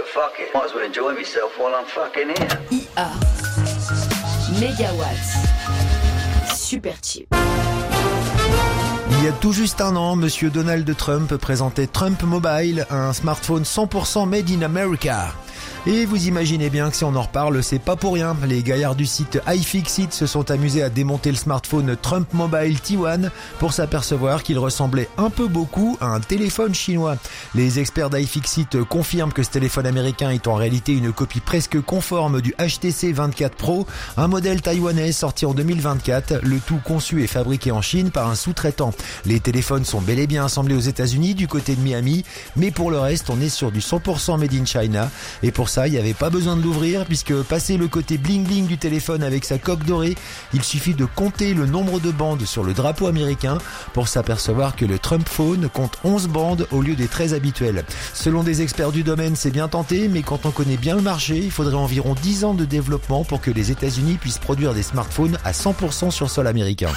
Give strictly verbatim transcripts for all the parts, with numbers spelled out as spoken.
fuck it. Might as well enjoy myself while I'm fucking here. I A. Megawatts. Super cheap. Il y a tout juste un an, monsieur Donald Trump présentait Trump Mobile, un smartphone cent pour cent made in America. Et vous imaginez bien que si on en reparle, c'est pas pour rien. Les gaillards du site iFixit se sont amusés à démonter le smartphone Trump Mobile T un pour s'apercevoir qu'il ressemblait un peu beaucoup à un téléphone chinois. Les experts d'iFixit confirment que ce téléphone américain est en réalité une copie presque conforme du H T C vingt-quatre Pro, un modèle taïwanais sorti en deux mille vingt-quatre, le tout conçu et fabriqué en Chine par un sous-traitant. Les téléphones sont bel et bien assemblés aux États-Unis du côté de Miami, mais pour le reste, on est sur du cent pour cent made in China. Et pour ça, il n'y avait pas besoin de l'ouvrir puisque passé le côté bling bling du téléphone avec sa coque dorée, il suffit de compter le nombre de bandes sur le drapeau américain pour s'apercevoir que le Trump Phone compte onze bandes au lieu des treize habituelles. Selon des experts du domaine, c'est bien tenté, mais quand on connaît bien le marché, il faudrait environ dix ans de développement pour que les États-Unis puissent produire des smartphones à cent pour cent sur sol américain.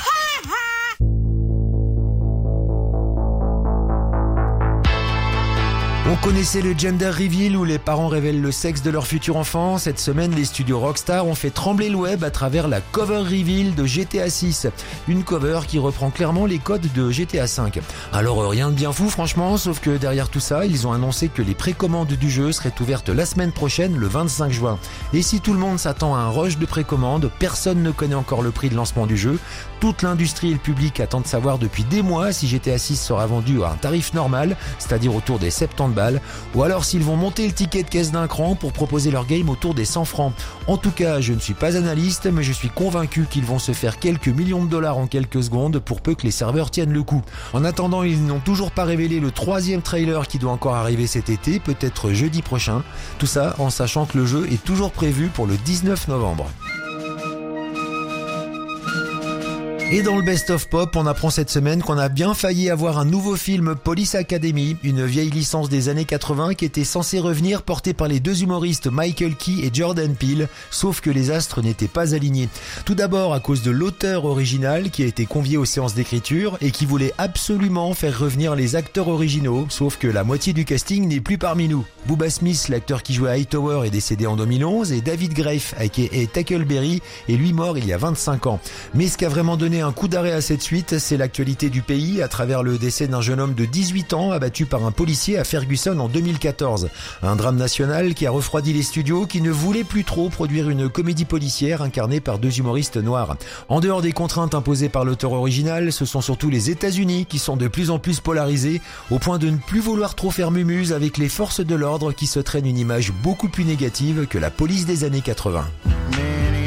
On connaissait le gender reveal où les parents révèlent le sexe de leur futur enfant. Cette semaine, les studios Rockstar ont fait trembler le web à travers la cover reveal de G T A six. Une cover qui reprend clairement les codes de G T A cinq. Alors rien de bien fou franchement, sauf que derrière tout ça, ils ont annoncé que les précommandes du jeu seraient ouvertes la semaine prochaine, le vingt-cinq juin. Et si tout le monde s'attend à un rush de précommande, personne ne connaît encore le prix de lancement du jeu. Toute l'industrie et le public attendent de savoir depuis des mois si G T A six sera vendu à un tarif normal, c'est-à-dire autour des soixante-dix balles, ou alors s'ils vont monter le ticket de caisse d'un cran pour proposer leur game autour des cent francs. En tout cas, je ne suis pas analyste, mais je suis convaincu qu'ils vont se faire quelques millions de dollars en quelques secondes pour peu que les serveurs tiennent le coup. En attendant, ils n'ont toujours pas révélé le troisième trailer qui doit encore arriver cet été, peut-être jeudi prochain. Tout ça en sachant que le jeu est toujours prévu pour le dix-neuf novembre. Et dans le Best of Pop, on apprend cette semaine qu'on a bien failli avoir un nouveau film Police Academy, une vieille licence des années quatre-vingts qui était censée revenir portée par les deux humoristes Michael Key et Jordan Peele, sauf que les astres n'étaient pas alignés. Tout d'abord à cause de l'auteur original qui a été convié aux séances d'écriture et qui voulait absolument faire revenir les acteurs originaux, sauf que la moitié du casting n'est plus parmi nous. Bubba Smith, l'acteur qui jouait à Hightower, est décédé en deux mille onze et David Grafe, aka Tackleberry, est lui mort il y a vingt-cinq ans. Mais ce qui a vraiment donné un coup d'arrêt à cette suite, c'est l'actualité du pays à travers le décès d'un jeune homme de dix-huit ans abattu par un policier à Ferguson en deux mille quatorze. Un drame national qui a refroidi les studios qui ne voulaient plus trop produire une comédie policière incarnée par deux humoristes noirs. En dehors des contraintes imposées par l'auteur original, ce sont surtout les États-Unis qui sont de plus en plus polarisés au point de ne plus vouloir trop faire mumuse avec les forces de l'ordre qui se traînent une image beaucoup plus négative que la police des années quatre-vingts.